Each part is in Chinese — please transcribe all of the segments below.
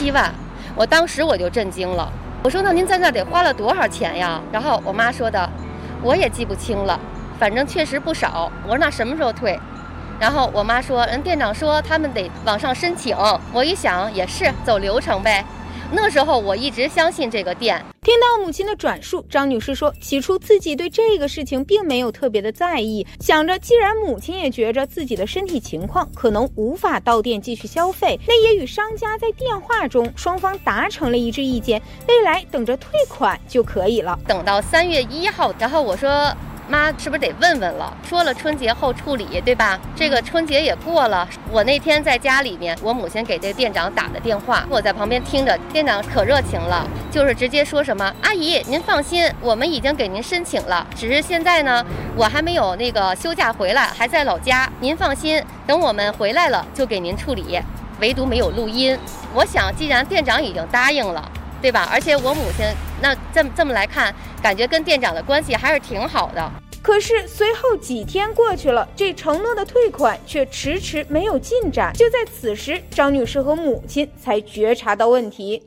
17万，我当时我就震惊了。我说那您在那得花了多少钱呀？然后我妈说的，我也记不清了，反正确实不少。我说那什么时候退？然后我妈说，人店长说他们得网上申请。我一想也是，走流程呗。那时候我一直相信这个店。 听到母亲的转述，张女士说，起初自己对这个事情并没有特别的在意，想着既然母亲也觉着自己的身体情况可能无法到店继续消费，那也与商家在电话中双方达成了一致意见，未来等着退款就可以了。 等到3月1号，然后我说妈，是不是得问问了？说了春节后处理，对吧？这个春节也过了，我那天在家里面，我母亲给这店长打的电话，我在旁边听着，店长可热情了，就是直接说什么，阿姨您放心，我们已经给您申请了，只是现在呢，我还没有那个休假回来，还在老家，您放心，等我们回来了就给您处理，唯独没有录音。我想，既然店长已经答应了，对吧？而且我母亲那这么来看，感觉跟店长的关系还是挺好的。 可是随后几天过去了，这承诺的退款却迟迟没有进展。就在此时，张女士和母亲才觉察到问题。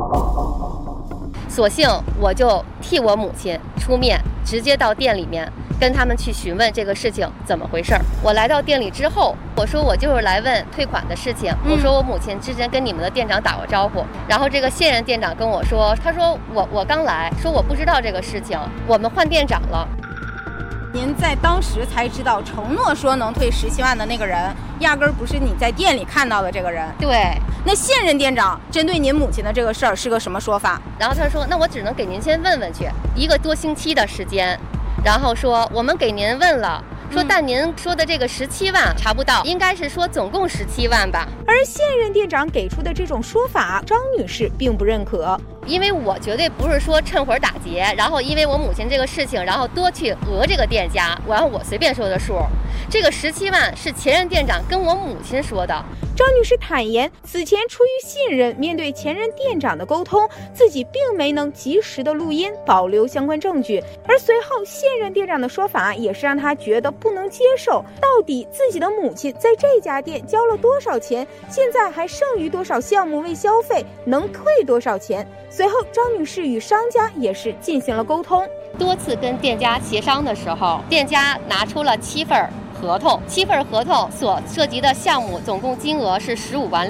索性我就替我母亲出面，直接到店里面跟他们去询问这个事情怎么回事儿。我来到店里之后，我说我就是来问退款的事情。我说我母亲之前跟你们的店长打过招呼，然后这个现任店长跟我说，他说我刚来，说我不知道这个事情，我们换店长了。 您在当时才知道承诺说能退17万的那个人，压根儿不是你在店里看到的这个人。 对， 那现任店长针对您母亲的这个事儿是个什么说法？ 然后他说，那我只能给您先问问去，1个多星期的时间，然后说我们给您问了。说但您说的这个17万查不到，应该是说总共17万吧。 而现任店长给出的这种说法，张女士并不认可。 因为我绝对不是说趁火打劫，然后因为我母亲这个事情，然后多去讹这个店家，然后我随便说的数。这个17万是前任店长跟我母亲说的。 张女士坦言，此前出于信任，面对前任店长的沟通，自己并没能及时的录音，保留相关证据。而随后现任店长的说法也是让她觉得不能接受，到底自己的母亲在这家店交了多少钱，现在还剩余多少项目未消费，能退多少钱？随后张女士与商家也是进行了沟通， 多次跟店家协商的时候，店家拿出了7份合同，7份合同所涉及的项目总共金额是15.6万。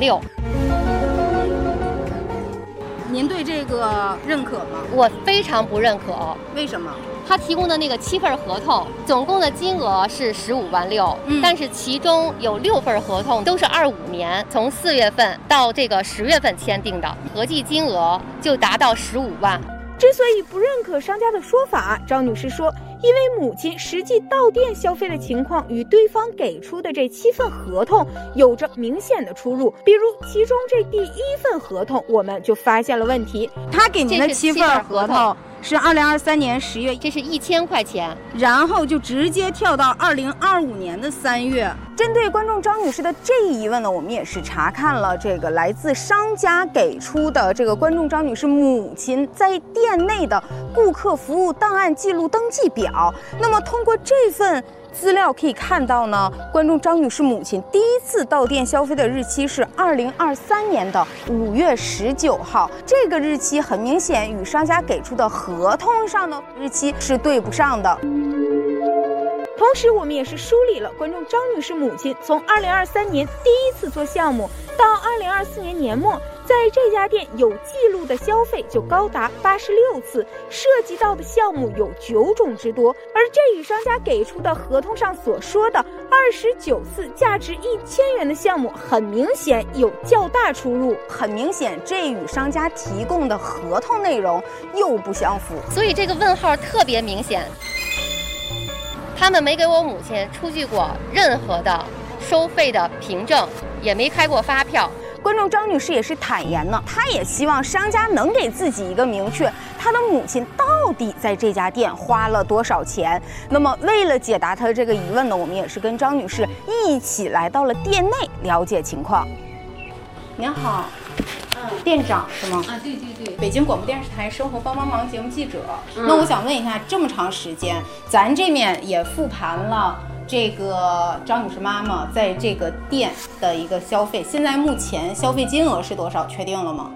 您对这个认可吗？ 我非常不认可。 为什么？ 他提供的那个7份合同总共的金额是15.6万，但是其中有6份合同都是25年，从4月份到这个10月份签订的，合计金额就达到15万。 之所以不认可商家的说法，张女士说，因为母亲实际到店消费的情况与对方给出的这7份合同有着明显的出入。比如其中这第1份合同，我们就发现了问题。 他给您的7份合同是2023年10月， 这是1000块钱， 然后就直接跳到2025年的3月。针对观众张女士的这一疑问呢，我们也是查看了这个来自商家给出的这个观众张女士母亲在店内的顾客服务档案记录登记表。那么通过这份资料可以看到呢，观众张女士母亲第一次到店消费的日期是2023年的5月19号，这个日期很明显与商家给出的合同上的日期是对不上的。 同时我们也是梳理了观众张女士母亲从2023年第一次做项目到2024年年末，在这家店有记录的消费就高达86次，涉及到的项目有9种之多，而这与商家给出的合同上所说的29次价值1000元的项目很明显有较大出入。 很明显这与商家提供的合同内容又不相符， 所以这个问号特别明显。他们没给我母亲出具过任何的收费的凭证，也没开过发票。 观众张女士也是坦言呢，她也希望商家能给自己一个明确，她的母亲到底在这家店花了多少钱。那么为了解答她的这个疑问呢，我们也是跟张女士一起来到了店内了解情况。您好，店长是吗？ 啊，对， 北京广播电视台生活帮帮忙节目记者。那我想问一下，这么长时间，咱这面也复盘了这个张女士妈妈在这个店的一个消费，现在目前消费金额是多少？确定了吗？